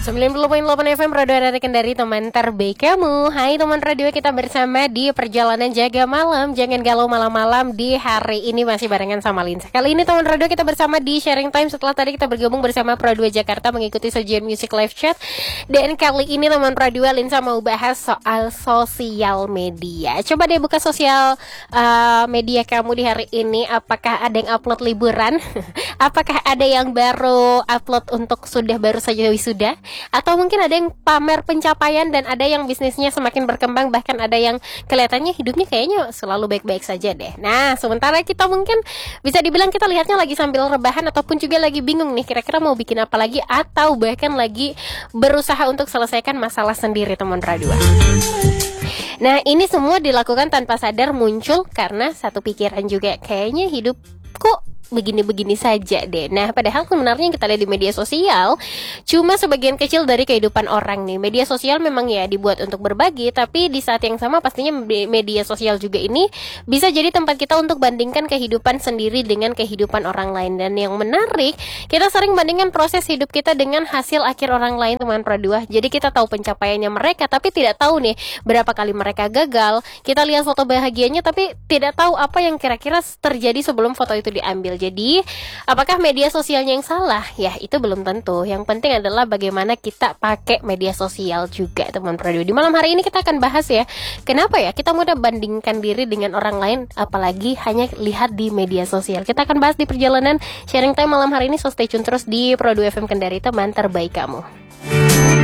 90.8 FM Radio dari Kendari, teman terbaik kamu. Hai teman radio, kita bersama di perjalanan jaga malam. Jangan galau malam-malam di hari ini, masih barengan sama Linsa. Kali ini teman radio kita bersama di Sharing Time. Setelah tadi kita bergabung bersama Pro 2 Jakarta mengikuti sajian Music Live Chat. Dan kali ini teman radio, Linsa mau bahas soal sosial media. Coba deh buka sosial media kamu di hari ini. Apakah ada yang upload liburan? Apakah ada yang baru upload untuk baru saja wisuda? Atau mungkin ada yang pamer pencapaian dan ada yang bisnisnya semakin berkembang, bahkan ada yang kelihatannya hidupnya kayaknya selalu baik-baik saja deh. Nah, sementara kita mungkin bisa dibilang kita lihatnya lagi sambil rebahan ataupun juga lagi bingung nih kira-kira mau bikin apa lagi, atau bahkan lagi berusaha untuk selesaikan masalah sendiri teman radio. Nah, ini semua dilakukan tanpa sadar muncul karena satu pikiran juga, kayaknya hidup kok begini-begini saja deh. Nah, padahal sebenarnya yang kita lihat di media sosial cuma sebagian kecil dari kehidupan orang nih. Media sosial memang ya dibuat untuk berbagi, tapi di saat yang sama pastinya media sosial juga ini bisa jadi tempat kita untuk bandingkan kehidupan sendiri dengan kehidupan orang lain. Dan yang menarik, kita sering bandingkan proses hidup kita dengan hasil akhir orang lain, teman Pradua. Jadi kita tahu pencapaiannya mereka, tapi tidak tahu nih berapa kali mereka gagal. Kita lihat foto bahagianya, tapi tidak tahu apa yang kira-kira terjadi sebelum foto itu diambil. Jadi, apakah media sosialnya yang salah? Ya, itu belum tentu. Yang penting adalah bagaimana kita pakai media sosial juga, teman radio. Di malam hari ini kita akan bahas ya, kenapa ya kita mudah bandingkan diri dengan orang lain, apalagi hanya lihat di media sosial. Kita akan bahas di perjalanan Sharing Time malam hari ini, so stay tune terus di Pro 2 FM Kendari, teman terbaik kamu.